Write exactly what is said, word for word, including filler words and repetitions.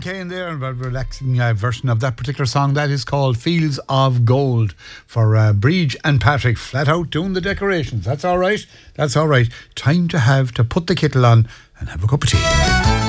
John Cain there, and a relaxing uh, version of that particular song. That is called Fields of Gold for uh, Bridge and Patrick, flat out doing the decorations. That's all right. That's all right. Time to have to put the kettle on and have a cup of tea.